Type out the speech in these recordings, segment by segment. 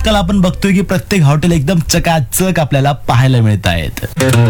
आजकाल आपण बघतोय की प्रत्येक हॉटेल एकदम चकाचक आपल्याला पाहायला मिळत आहेत.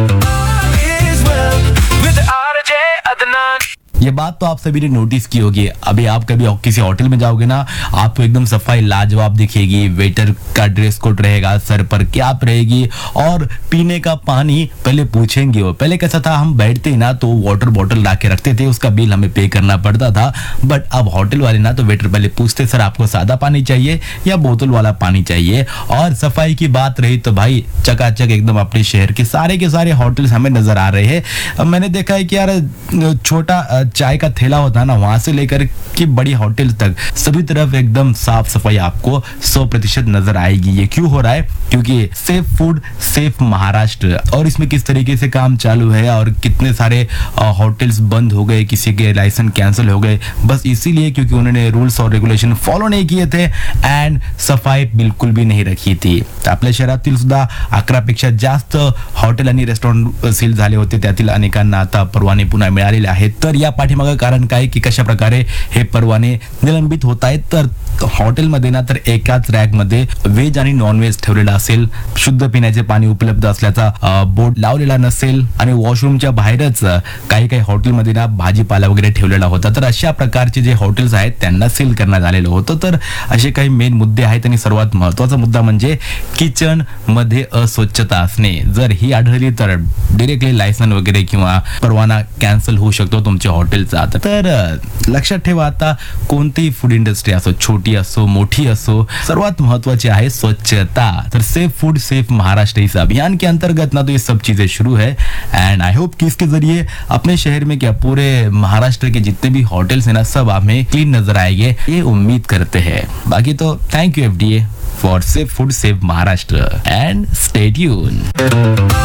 ये बात तो आप सभी ने नोटिस की होगी. अभी आप कभी किसी होटल में जाओगे ना, आपको एकदम सफाई लाजवाब दिखेगी. वेटर का ड्रेस कोड रहेगा, सर पर कैप रहेगी और पीने का पानी पहले पूछेंगे. वो पहले कैसा था, हम बैठते ही ना तो वाटर बॉटल ला के रखते थे, उसका बिल हमें पे करना पड़ता था. बट अब होटल वाले ना तो वेटर पहले पूछते, सर आपको सादा पानी चाहिए या बोतल वाला पानी चाहिए. और सफाई की बात रही तो भाई चकाचक एकदम अपने शहर के सारे होटल्स हमें नजर आ रहे हैं. अब मैंने देखा है कि यार छोटा चाय का ठेला होता है ना, वहां से लेकर कि बड़ी होटल तक सभी तरफ एकदम साफ सफाई आपको 100% नजर आएगी. ये क्यों हो रहा है? क्योंकि सेफ फूड सेफ महाराष्ट्र. और इसमें किस तरीके से काम चालू है और कितने सारे होटल्स बंद हो गए, किसी के लाइसेंस कैंसिल हो गए, बस इसीलिए क्योंकि उन्होंने रूल्स और रेग्युलेशन फॉलो नहीं किए थे अँड सफाई बिलकुल भी नाही राखी थी. आपल्या शहरातील सुद्धा 11 पेक्षा जास्त हॉटेल आणि रेस्टॉरंट सील झाले होते. त्यातील अनेकांना आता परवाने पुन्हा मिळालेले आहेत. तर या पाठीमागं कारण काय की कशा प्रकारे हे परवाने निलंबित होत आहेत. तर हॉटेलमध्ये ना तर एकाच रॅकमध्ये व्हेज आणि नॉन व्हेज ठेवलेला असेल, शुद्ध पिण्याचे पाणी उपलब्ध असल्याचा बोर्ड लावलेला नसेल आणि वॉशरूमच्या बाहेरच काही हॉटेलमध्ये ना भाजीपाला वगैरे ठेवलेला होता. तर अशा प्रकारचे जे हॉटेल्स आहेत त्यांना सील करण्यात आलेलं होतं. तर असे काही मेन मुद्दे आहेत आणि सर्वात महत्त्वाचा मुद्दा म्हणजे किचन मध्ये अस्वच्छता असणे. जर ही आढळली तर डिरेक्टली लायसन वगैरे किंवा परवाना कॅन्सल होऊ शकतो तुमच्या हॉटेलचा. तर लक्षात ठेवा, आता कोणतीही फूड इंडस्ट्री असो, छोटी असो मोठी असो, सर्वात महत्वाची आहे स्वच्छता. तर सेफ फूड सेफ महाराष्ट्र इस अभियान के अंतर्गत ना तो ये सब चीजें शुरू है एंड आई होप कि इसके जरिए अपने शहर में क्या पूरे महाराष्ट्र के जितने भी होटल्स हैं ना सब हमें क्लीन नजर आएंगे, ये उम्मीद करते हैं. बाकी तो thank you FDA for safe food safe Maharashtra end stay tune.